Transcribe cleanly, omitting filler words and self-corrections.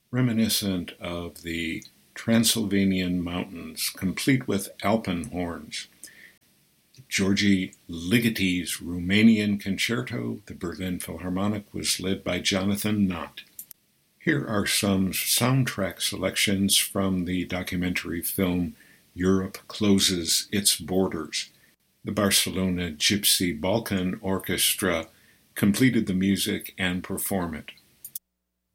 reminiscent of the Transylvanian mountains, complete with alpenhorns. Georgi Ligety's Romanian Concerto, the Berlin Philharmonic, was led by Jonathan Knott. Here are some soundtrack selections from the documentary film Europe Closes Its Borders. The Barcelona Gypsy Balkan Orchestra completed the music and performed it.